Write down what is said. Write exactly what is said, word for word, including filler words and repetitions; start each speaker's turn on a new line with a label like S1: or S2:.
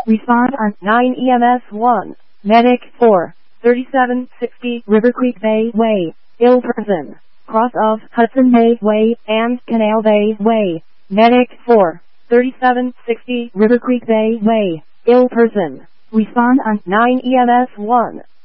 S1: Respond on nine E M S one. Medic four. thirty-seven sixty River Creek Bay Way. Ill person. Cross of Hudson Bay Way and Canal Bay Way. Medic four. thirty-seven sixty River Creek Bay Way. Ill person. Respond on nine E M S one.